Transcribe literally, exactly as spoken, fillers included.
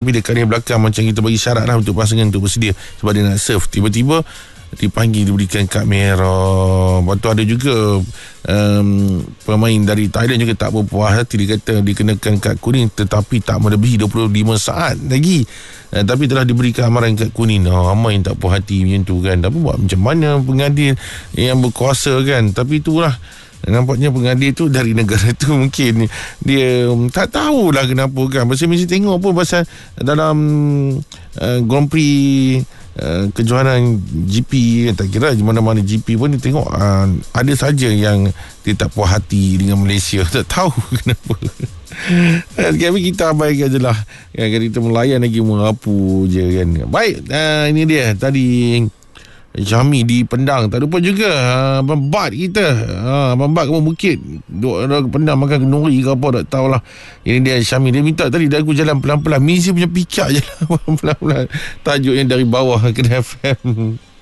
Tapi dekat ni belakang macam kita bagi syarat lah untuk pasangan untuk bersedia sebab dia nak serve. Tiba-tiba dipanggil, diberikan kad merah. Lepas tu ada juga um, pemain dari Thailand juga tak berpuas hati. Dia kata dikenakan kad kuning tetapi tak melebihi dua puluh lima saat lagi, uh, tapi telah diberikan amaran kad kuning. Oh, ramai yang tak puas hati macam tu kan. Tapi buat macam mana pengadil yang berkuasa kan. Tapi itulah, nampaknya pengadil tu dari negara tu mungkin dia um, tak tahulah kenapa kan. Pasal mesti tengok pun pasal dalam uh, Grand Prix Uh, kejohanan G P, tak kira mana-mana G P pun dia tengok uh, ada saja yang dia tak puas hati dengan Malaysia. Tak tahu kenapa. Tapi kita abaikan je lah kan, kita melayan lagi merapu je kan. Baik, uh, ini dia tadi Syami di Pendang. Tak lupa juga uh, Abang Bat kita, uh, Abang Bat kamu bukit duk Pendang makan kenduri ke apa tak tahulah. Ini dia Syami, dia minta tadi aku jalan pelan-pelan, Mizi punya pikak je lah pelan-pelan, tajuk yang dari bawah Kedah F M.